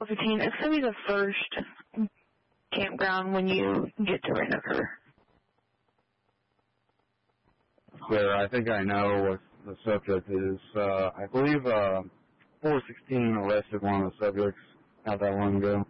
415. It's going to be the first campground when you get to Rent-A-Cur. Sir, I think I know what the subject is. I believe 416 arrested one of the subjects not that long ago.